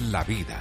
la vida.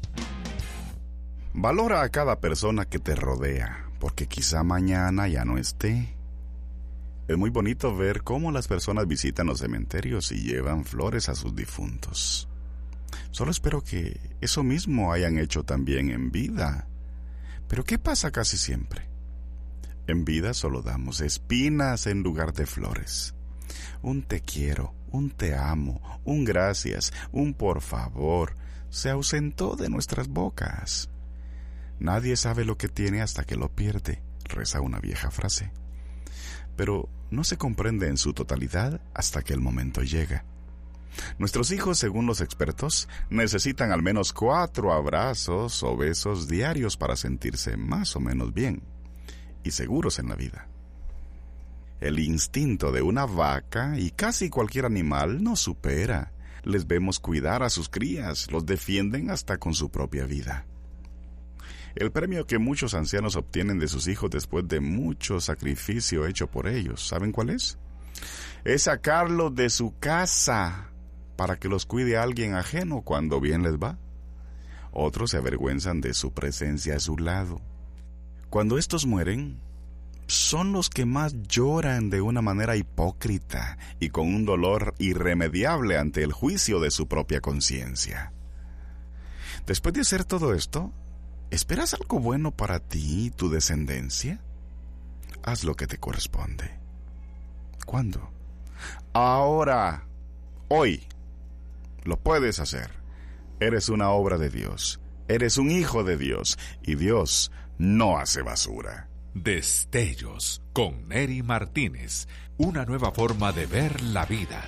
Valora a cada persona que te rodea, porque quizá mañana ya no esté. Es muy bonito ver cómo las personas visitan los cementerios y llevan flores a sus difuntos. Solo espero que eso mismo hayan hecho también en vida. Pero ¿qué pasa casi siempre? En vida solo damos espinas en lugar de flores. Un te quiero, un te amo, un gracias, un por favor, se ausentó de nuestras bocas. Nadie sabe lo que tiene hasta que lo pierde, reza una vieja frase. Pero no se comprende en su totalidad hasta que el momento llega. Nuestros hijos, según los expertos, necesitan al menos 4 abrazos o besos diarios para sentirse más o menos bien y seguros en la vida. El instinto de una vaca y casi cualquier animal nos supera. Les vemos cuidar a sus crías, los defienden hasta con su propia vida. El premio que muchos ancianos obtienen de sus hijos después de mucho sacrificio hecho por ellos, ¿saben cuál es? Es sacarlos de su casa para que los cuide alguien ajeno cuando bien les va. Otros se avergüenzan de su presencia a su lado. Cuando estos mueren, son los que más lloran de una manera hipócrita y con un dolor irremediable ante el juicio de su propia conciencia. Después de hacer todo esto, ¿esperas algo bueno para ti y tu descendencia? Haz lo que te corresponde. ¿Cuándo? Ahora, hoy. Lo puedes hacer. Eres una obra de Dios. Eres un hijo de Dios. Y Dios no hace basura. Destellos con Neri Martínez. Una nueva forma de ver la vida.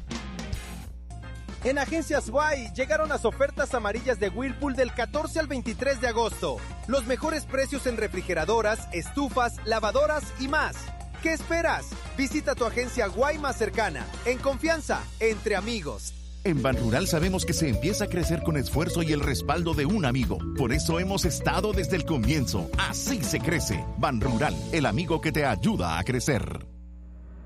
En Agencias Guay llegaron las ofertas amarillas de Whirlpool del 14 al 23 de agosto. Los mejores precios en refrigeradoras, estufas, lavadoras y más. ¿Qué esperas? Visita tu agencia Guay más cercana. En confianza, entre amigos. En Banrural sabemos que se empieza a crecer con esfuerzo y el respaldo de un amigo. Por eso hemos estado desde el comienzo. Así se crece. Banrural, el amigo que te ayuda a crecer.